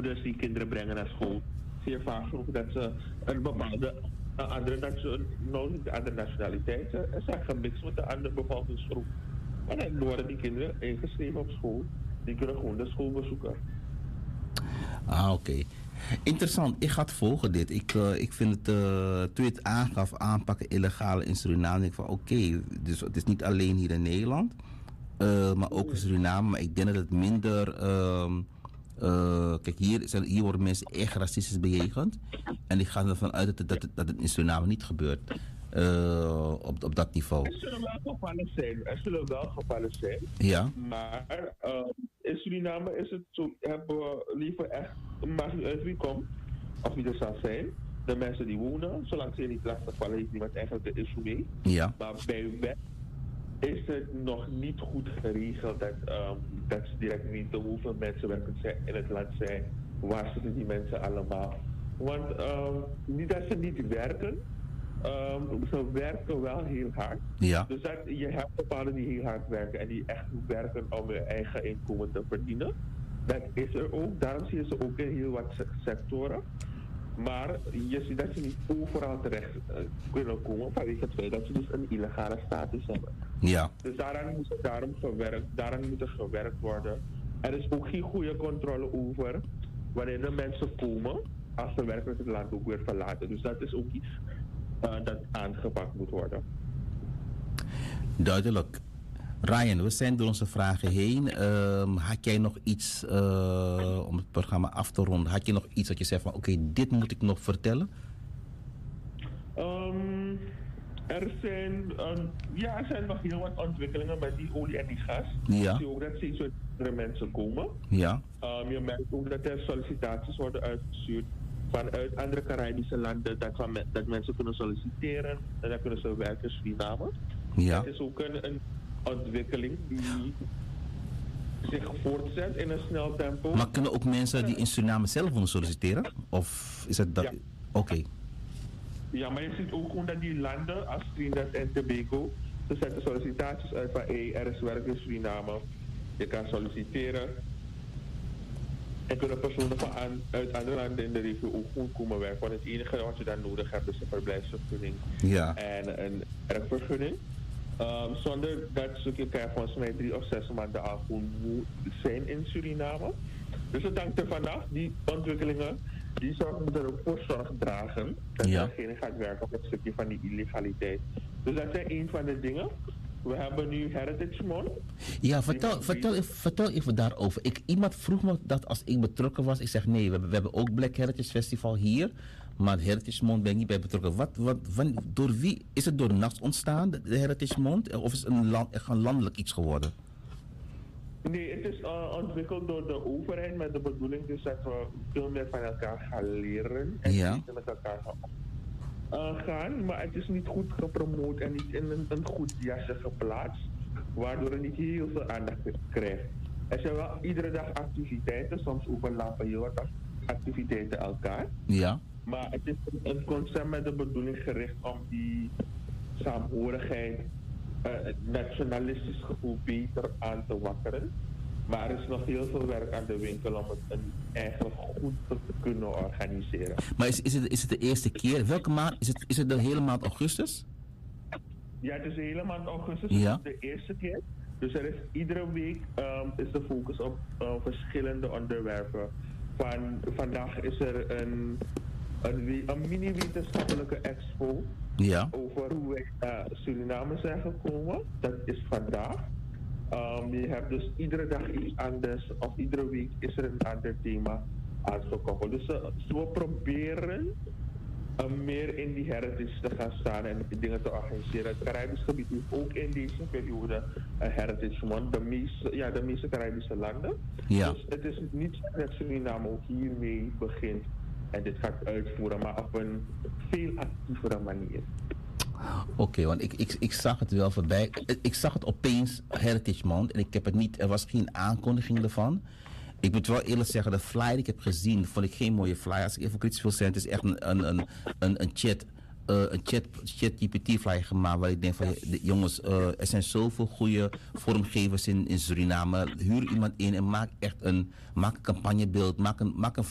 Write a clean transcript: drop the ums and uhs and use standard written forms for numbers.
moeders die kinderen brengen naar school, zie je vaak genoeg dat ze een bepaalde niet de andere nationaliteit zijn gemixt met de andere bevolkingsgroep. En dan worden die kinderen ingeschreven op school. Die kunnen gewoon de school bezoeken. Oké. Interessant. Ik ga het volgen dit. Ik vind het, toen je het aangaf, aanpakken illegale in Suriname, denk ik van oké, dus het is niet alleen hier in Nederland, maar ook in Suriname. Maar ik denk dat het minder, kijk, hier worden mensen echt racistisch bejegend. En ik ga ervan uit dat het in Suriname niet gebeurt. Op dat niveau. Er zullen wel gevallen zijn. Ja. Maar in Suriname is het zo, hebben we liever echt, maakt niet uit wie komt, of wie er zal zijn. De mensen die wonen, zolang ze niet lastig vallen, heeft niemand eigenlijk de issue mee. Ja. Maar bij wet is het nog niet goed geregeld dat ze direct weten hoeveel mensen werkend zijn in het land zijn. Waar zitten die mensen allemaal? Want niet dat ze niet werken. Ze werken wel heel hard. Ja. Dus je hebt bepaalden die heel hard werken en die echt werken om hun eigen inkomen te verdienen. Dat is er ook. Daarom zie je ze ook in heel wat sectoren. Maar je ziet dat ze niet overal terecht kunnen komen vanwege het feit dat ze dus een illegale status hebben. Ja. Dus daaraan moet er gewerkt worden. Er is ook geen goede controle over wanneer de mensen komen als ze werkelijk het land ook weer verlaten. Dus dat is ook iets dat aangepakt moet worden. Duidelijk. Ryan, we zijn door onze vragen heen. Had jij nog iets, om het programma af te ronden, had je nog iets dat je zegt van oké, dit moet ik nog vertellen? Er zijn nog heel wat ontwikkelingen met die olie en die gas. Ja. Ik zie ook dat steeds meer mensen komen. Ja. Je merkt ook dat er sollicitaties worden uitgestuurd vanuit andere Caribische landen, dat mensen kunnen solliciteren en dan kunnen ze werken in Suriname. Ja. Het is ook een ontwikkeling die zich voortzet in een snel tempo. Maar kunnen ook mensen die in Suriname zelf willen solliciteren? Of is het dat? Ja. Oké. Ja, maar je ziet ook gewoon dat die landen als Trinidad en Tobago, ze zetten sollicitaties uit van er is werk in Suriname. Je kan solliciteren. En kunnen personen uit andere landen in de regio ook goed komen werken. Want het enige wat je dan nodig hebt is een verblijfsvergunning en een werkvergunning. Zonder dat stukje kan je volgens mij 3 of 6 maanden al gewoon zijn in Suriname. Dus het hangt er vanaf. Die ontwikkelingen die moeten er ook voor zorg dragen dat degene gaat werken op het stukje van die illegaliteit. Dus dat zijn een van de dingen. We hebben nu Heritage Month. Ja, vertel even daarover. Iemand vroeg me dat als ik betrokken was. Ik zeg nee, we hebben ook Black Heritage Festival hier. Maar Heritage Month ben ik niet bij betrokken. Door wie? Is het door NAS ontstaan, de Heritage Month? Of is het echt een landelijk iets geworden? Nee, het is ontwikkeld door de overheid met de bedoeling dus dat we veel meer van elkaar gaan leren. En met elkaar gaan, maar het is niet goed gepromoot en niet in een goed jasje geplaatst, waardoor het niet heel veel aandacht krijgt. Er zijn wel iedere dag activiteiten, soms overlappen heel wat activiteiten elkaar. Ja. Maar het is een concept met de bedoeling gericht om die saamhorigheid, het nationalistisch gevoel beter aan te wakkeren. Maar er is nog heel veel werk aan de winkel om het eigenlijk goed te kunnen organiseren. Maar is het de eerste keer? Welke maand? Is het de hele maand augustus? Ja, het is de hele maand augustus. Ja. Het is de eerste keer. Dus er is iedere week is de focus op verschillende onderwerpen. Vandaag is er een mini-wetenschappelijke expo over hoe wij naar Suriname zijn gekomen. Dat is vandaag. Je hebt dus iedere dag iets anders, of iedere week is er een ander thema aangekoppeld. Dus we proberen meer in die heritage te gaan staan en dingen te organiseren. Het Caribisch gebied heeft ook in deze periode een Heritage Month, de meeste Caribische landen. Ja. Dus het is niet dat Suriname ook hiermee begint en dit gaat uitvoeren, maar op een veel actievere manier. Oké, want ik zag het wel voorbij. Ik zag het opeens Heritage Month en ik heb het niet, er was geen aankondiging ervan. Ik moet wel eerlijk zeggen, de flyer die ik heb gezien, vond ik geen mooie flyer. Als ik even kritisch wil zijn, het is echt een chat-GPT flyer gemaakt. Waar ik denk van, jongens, er zijn zoveel goede vormgevers in Suriname. Huur iemand in en maak echt een campagnebeeld, maak een